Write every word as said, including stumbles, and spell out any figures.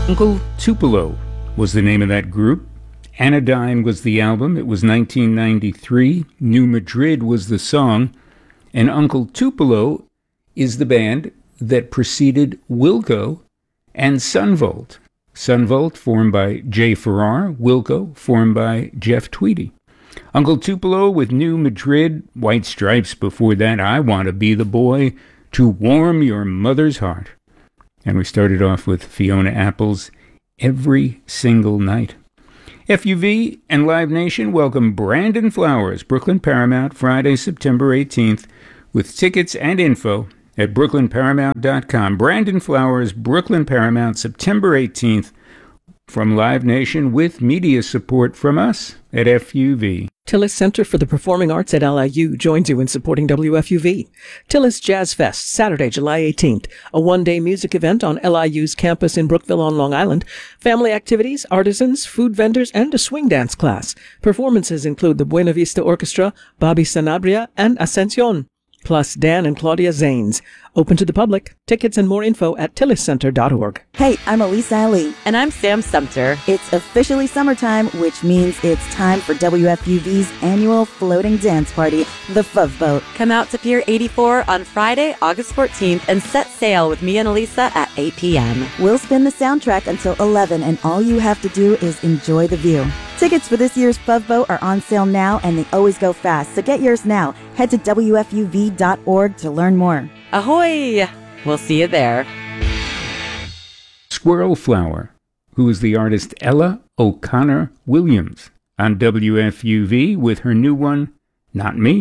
Uncle Tupelo was the name of that group. Anodyne was the album. It was nineteen ninety-three. New Madrid was the song. And Uncle Tupelo is the band that preceded Wilco and Sunvolt. Sunvolt formed by Jay Farrar, Wilco formed by Jeff Tweedy. Uncle Tupelo with New Madrid, White Stripes before that, I Want to Be the Boy to Warm Your Mother's Heart. And we started off with Fiona Apple's Every Single Night. F U V and Live Nation welcome Brandon Flowers, Brooklyn Paramount, Friday, September eighteenth, with tickets and info at brooklyn paramount dot com. Brandon Flowers, Brooklyn Paramount, September eighteenth, from Live Nation with media support from us at F U V. Tillis Center for the Performing Arts at L I U joins you in supporting W F U V. Tillis Jazz Fest, Saturday, July eighteenth, a one-day music event on L I U's campus in Brookville on Long Island. Family activities, artisans, food vendors, and a swing dance class. Performances include the Buena Vista Orchestra, Bobby Sanabria, and Ascension, plus Dan and Claudia Zanes. Open to the public. Tickets and more info at tillis center dot org. Hey, I'm Elisa Ali. And I'm Sam Sumter. It's officially summertime, which means it's time for W F U V's annual floating dance party, the Fuv Boat. Come out to Pier eighty-four on Friday, August fourteenth, and set sail with me and Elisa at eight p.m. We'll spin the soundtrack until eleven, and all you have to do is enjoy the view. Tickets for this year's Fuv Boat are on sale now, and they always go fast, so get yours now. Head to W F U V dot org to learn more. Ahoy! We'll see you there. Squirrel Flower, who is the artist Ella O'Connor Williams, on W F U V with her new one, Not Me.